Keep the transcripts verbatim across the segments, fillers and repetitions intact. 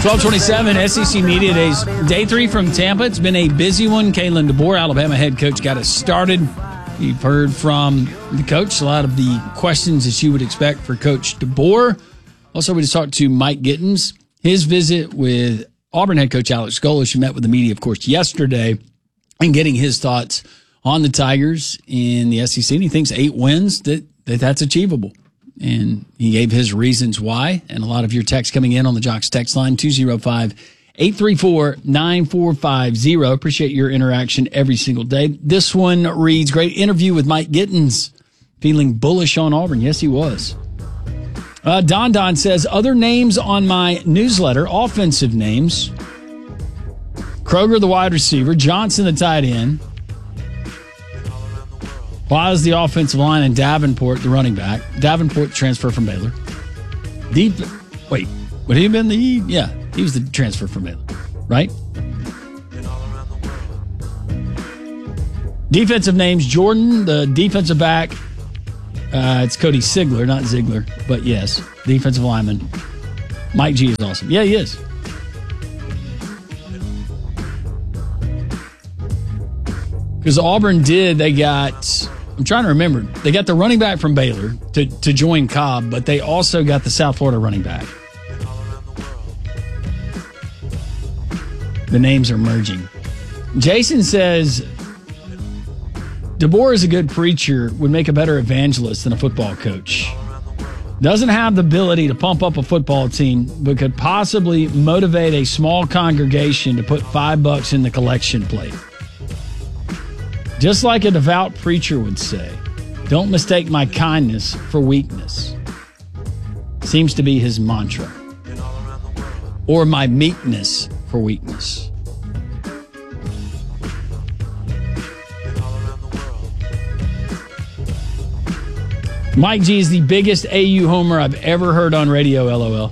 twelve twenty-seven S E C Media Days, day three from Tampa. It's been a busy one. Kalen DeBoer, Alabama head coach, got us started. You've heard from the coach a lot of the questions that you would expect for Coach DeBoer. Also, we just talked to Mike Gittens. His visit with Auburn head coach Alex Golesh, who met with the media, of course, yesterday, and getting his thoughts on the Tigers in the S E C. And he thinks eight wins, that, that that's achievable. And he gave his reasons why. And a lot of your texts coming in on the Jocks text line, two oh five, eight three four, nine four five zero. Appreciate your interaction every single day. This one reads, great interview with Mike Gittens. Feeling bullish on Auburn. Yes, he was. Uh, Don Don says, other names on my newsletter, offensive names. Kroger, the wide receiver. Johnson, the tight end. Wise, the offensive line, and Davenport, the running back. Davenport, transfer from Baylor. Deep, wait, would he have been the, yeah, he was the transfer from Baylor, right? Defensive names, Jordan, the defensive back. Uh, it's Cody Sigler, not Ziegler, but yes, defensive lineman. Mike G is awesome. Yeah, he is. Because Auburn did, they got, I'm trying to remember, they got the running back from Baylor to, to join Cobb, but they also got the South Florida running back. The names are merging. Jason says, DeBoer is a good preacher, would make a better evangelist than a football coach. Doesn't have the ability to pump up a football team, but could possibly motivate a small congregation to put five bucks in the collection plate. Just like a devout preacher would say, don't mistake my kindness for weakness. Seems to be his mantra. Or my meekness for weakness. Mike G is the biggest A U homer I've ever heard on radio, LOL.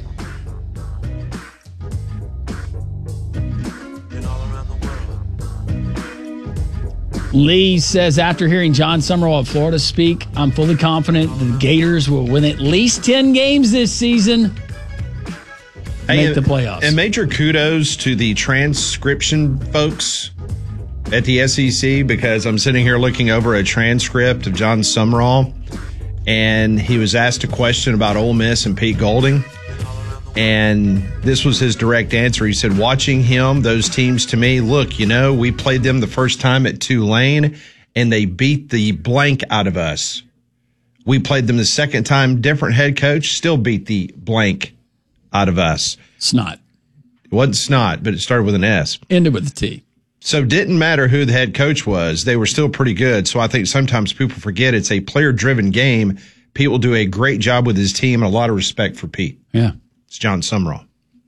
Lee says, after hearing John Summerall of Florida speak, I'm fully confident the Gators will win at least ten games this season. Make and, the playoffs. And major kudos to the transcription folks at the S E C, because I'm sitting here looking over a transcript of John Summerall, and he was asked a question about Ole Miss and Pete Golding. And this was his direct answer. He said, watching him, those teams to me, look, you know, we played them the first time at Tulane and they beat the blank out of us. We played them the second time, different head coach, still beat the blank out of us. Snot. It wasn't snot, but it started with an S. Ended with a T. So it didn't matter who the head coach was. They were still pretty good. So I think sometimes people forget it's a player-driven game. Pete will do a great job with his team, and a lot of respect for Pete. Yeah. It's John Summerall.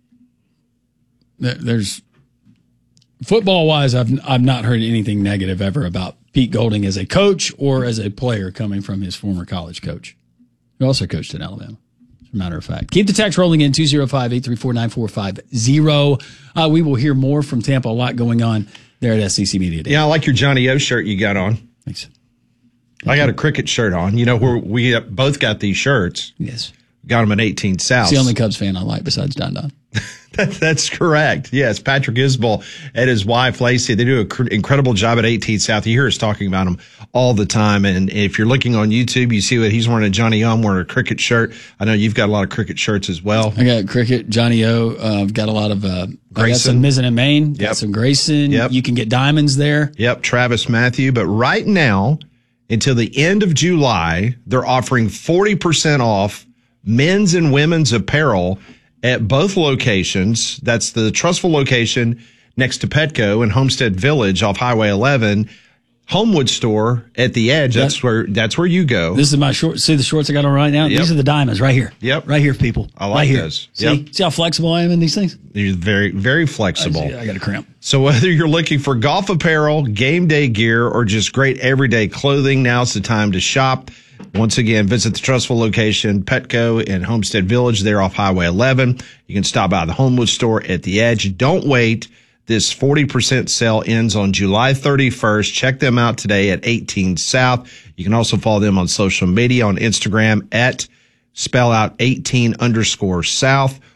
There's football-wise, I've I've not heard anything negative ever about Pete Golding as a coach or as a player coming from his former college coach, who also coached at Alabama, as a matter of fact. Keep the text rolling in, two oh five, eight three four, nine four five zero. Uh, we will hear more from Tampa. A lot going on there at S E C Media Day. Yeah, I like your Johnny O shirt you got on. Thanks. I got a cricket shirt on. You know, we're, we both got these shirts. Yes. Got them at eighteen South. It's the only Cubs fan I like besides Don Don. that, that's correct. Yes, Patrick Isbell and his wife, Lacey, they do an cr- incredible job at eighteen South. You hear us talking about them all the time. And if you're looking on YouTube, you see that he's wearing a Johnny O. I'm wearing a cricket shirt. I know you've got a lot of cricket shirts as well. I got cricket, Johnny O. Uh, I've got a lot of uh, I got some Mizzen and Maine. Got Yep. some Grayson. Yep. You can get diamonds there. Yep, Travis Matthew. But right now, until the end of July, they're offering forty percent off men's and women's apparel at both locations. That's the Trustful location next to Petco in Homestead Village off Highway eleven. Homewood store at the Edge. That's that, where that's where you go. This is my short. See the shorts I got on right now? Yep. These are the diamonds right here. Yep. Right here, people. I like right here. those. See? Yep. See how flexible I am in these things? You're very, very flexible. I, I got a cramp. So whether you're looking for golf apparel, game day gear, or just great everyday clothing, now's the time to shop. Once again, visit the Trustful location, Petco in Homestead Village. They're off Highway eleven. You can stop by the Homewood store at the Edge. Don't wait. This forty percent sale ends on July thirty-first. Check them out today at eighteen South. You can also follow them on social media on Instagram at spell out eighteen underscore South,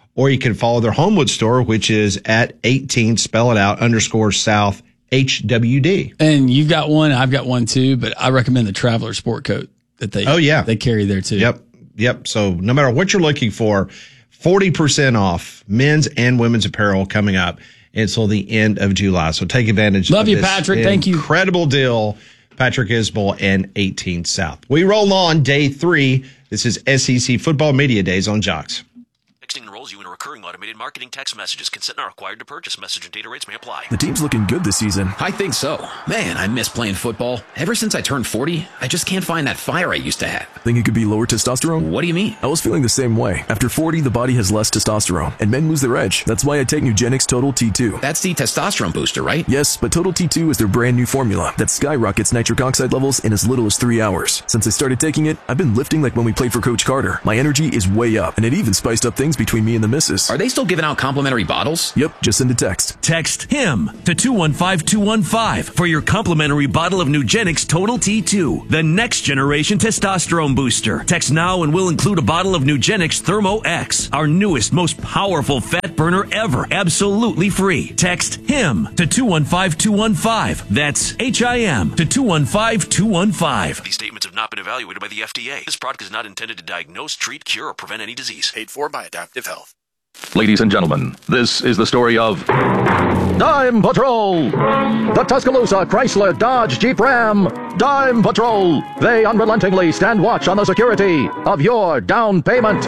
or you can follow their Homewood store, which is at eighteen, spell it out, underscore South H W D. And you've got one, I've got one too, but I recommend the Traveler Sport Coat that they, oh, yeah. they carry there too. Yep. Yep. So no matter what you're looking for, forty percent off men's and women's apparel coming up until the end of July. So take advantage Love of you, this Patrick. Thank you. Incredible deal. Patrick Isbell and eighteen South. We roll on day three. This is S E C Football Media Days on Jocks. Texting enrolls you in a recurring automated marketing text messages. Consent not required to purchase. Message and data rates may apply. The team's looking good this season. I think so. Man, I miss playing football. Ever since I turned forty, I just can't find that fire I used to have. Think it could be lower testosterone? What do you mean? I was feeling the same way. After forty, the body has less testosterone, and men lose their edge. That's why I take Nugenix Total T two. That's the testosterone booster, right? Yes, but Total T two is their brand new formula that skyrockets nitric oxide levels in as little as three hours. Since I started taking it, I've been lifting like when we played for Coach Carter. My energy is way up, and it even spiced up things between me and the missus. Are they still giving out complimentary bottles? Yep, just send a text. Text HIM to two one five two one five for your complimentary bottle of Nugenix Total T two, the next generation testosterone booster. Text now and we'll include a bottle of Nugenix Thermo X, our newest, most powerful fat burner ever, absolutely free. Text HIM to two one five two one five. That's H I M to two one five two one five. These statements have not been evaluated by the F D A. This product is not intended to diagnose, treat, cure, or prevent any disease. Paid for by Adaptive Health. Ladies and gentlemen, this is the story of Dime Patrol. The Tuscaloosa Chrysler Dodge Jeep Ram Dime Patrol. They unrelentingly stand watch on the security of your down payment.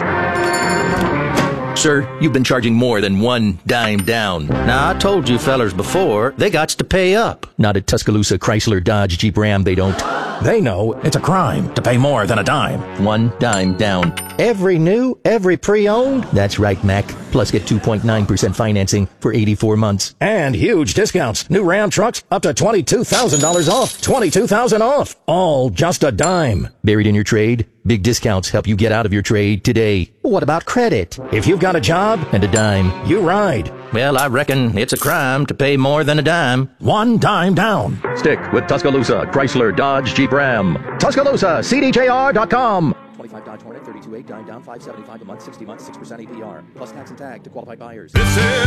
Sir, you've been charging more than one dime down. Now, I told you fellers before, they gots to pay up. Not at Tuscaloosa Chrysler Dodge Jeep Ram, they don't. They know it's a crime to pay more than a dime. One dime down. Every new, every pre-owned? That's right, Mac. Plus get two point nine percent financing for eighty-four months. And huge discounts. New Ram trucks up to twenty-two thousand dollars off. twenty-two thousand dollars off. All just a dime. Buried in your trade? Big discounts help you get out of your trade today. What about credit? If you've got a job and a dime, you ride. Well, I reckon it's a crime to pay more than a dime. One dime down. Stick with Tuscaloosa Chrysler Dodge Jeep Ram. Tuscaloosa C D J R dot com. twenty-five Dodge Hornet, thirty-two eight, dime down, five seventy-five a month, sixty months, six percent A P R. Plus tax and tag to qualified buyers.